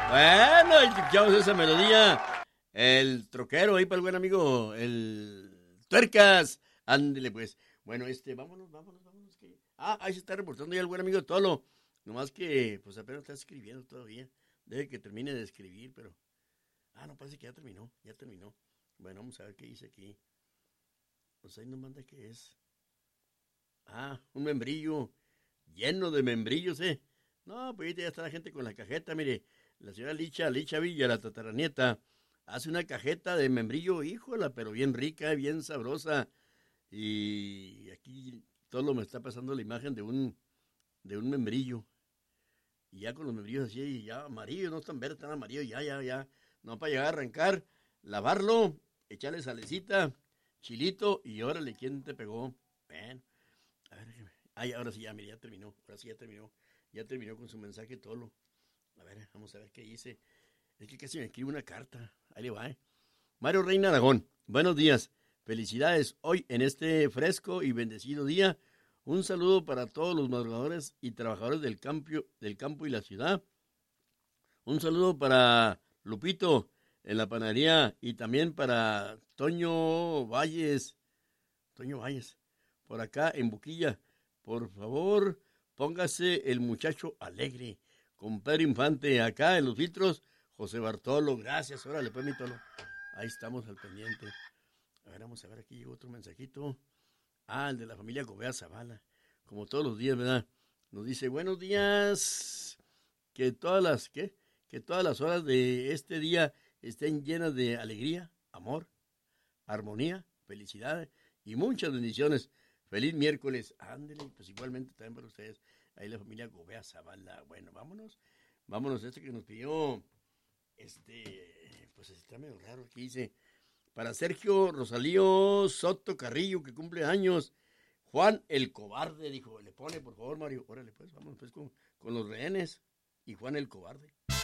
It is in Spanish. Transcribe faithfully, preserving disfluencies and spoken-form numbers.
Bueno, escuchamos esa melodía. El troquero ahí para el buen amigo, el Tuercas. Ándele pues. Bueno, este, vámonos, vámonos, vámonos. Que... Ah, ahí se está reportando ya el buen amigo Tolo. Nomás que, pues apenas está escribiendo todavía. Debe que termine de escribir, pero... Ah, no, parece que ya terminó, ya terminó. Bueno, vamos a ver qué dice aquí. Pues ahí nos manda que es. Ah, un membrillo lleno de membrillos, ¿eh? No, pues ahorita ya está la gente con la cajeta, mire. La señora Licha, Licha Villa, la tataranieta, hace una cajeta de membrillo, híjola, pero bien rica, bien sabrosa. Y aquí todo me está pasando la imagen de un, de un membrillo. Y ya con los membrillos así, ya amarillos, no están verdes, están amarillos, ya, ya, ya. No, para llegar a arrancar, lavarlo, echarle salecita, chilito y órale, ¿quién te pegó? Ven, a ver, ay, ahora sí, ya, mire, ya terminó, ahora sí ya terminó, ya terminó con su mensaje Tolo. A ver, vamos a ver qué dice. Es que casi me escribe una carta, ahí le va, ¿eh? Mario Reina Aragón, buenos días, felicidades hoy en este fresco y bendecido día. Un saludo para todos los madrugadores y trabajadores del campo, del campo y la ciudad. Un saludo para Lupito en la panadería y también para Toño Valles. Toño Valles, por acá en Buquilla. Por favor, póngase el muchacho alegre. Con Pedro Infante, acá en los filtros, José Bartolo. Gracias, órale, pues, mi Tolo. Ahí estamos al pendiente. A ver, vamos a ver, aquí llegó otro mensajito. Ah, el de la familia Gobea Zavala. Como todos los días, ¿verdad? Nos dice, buenos días. Que todas las, ¿qué? Que todas las horas de este día estén llenas de alegría, amor, armonía, felicidad y muchas bendiciones. Feliz miércoles. Ándele, pues igualmente también para ustedes. Ahí la familia Gobea Zavala. Bueno, vámonos. Vámonos, este que nos pidió, este, pues está medio raro aquí, dice, para Sergio Rosalío Soto Carrillo, que cumple años. Juan el Cobarde, dijo, le pone, por favor, Mario. Órale, pues, vamos pues con, con los rehenes y Juan el Cobarde.